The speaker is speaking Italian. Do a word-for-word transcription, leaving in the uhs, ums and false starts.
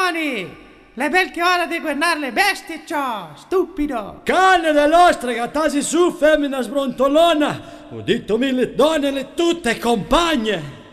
Giovani! Le bel che ora di guardare le bestie, ciò, stupido! Cane dell'ostrega, tasi su, femmina sbrontolona! Ho detto mille donne, le tutte compagne!